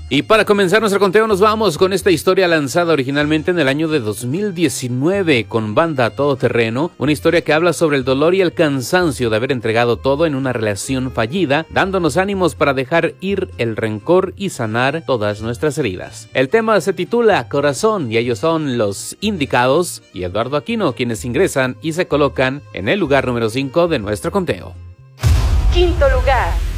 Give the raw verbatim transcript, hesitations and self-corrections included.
Y para comenzar nuestro conteo nos vamos con esta historia lanzada originalmente en el año de dos mil diecinueve con Banda Todoterreno, una historia que habla sobre el dolor y el cansancio de haber entregado todo en una relación fallida, dándonos ánimos para dejar ir el rencor y sanar todas nuestras heridas. El tema se titula Corazón y ellos son Los Indicados y Eduardo Aquino, quienes ingresan y se colocan en el lugar número cinco de nuestro conteo. Quinto lugar.